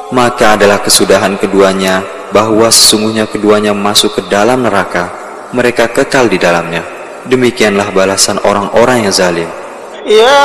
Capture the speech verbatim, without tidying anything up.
maka adalah kesudahan keduanya bahwa sesungguhnya keduanya masuk ke dalam neraka, mereka kekal di dalamnya. Demikianlah balasan orang-orang yang zalim. Ya